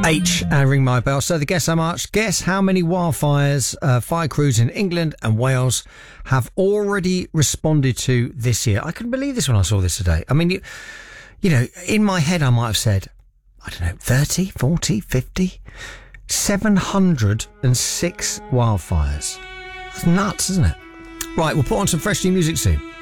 H, ring my bell. So the Guess How Much? Guess how many wildfires fire crews in England and Wales have already responded to this year? I couldn't believe this when I saw this today. I mean, you know, in my head I might have said, I don't know, 30, 40, 50, 706 wildfires. That's nuts, isn't it? Right, we'll put on some fresh new music soon.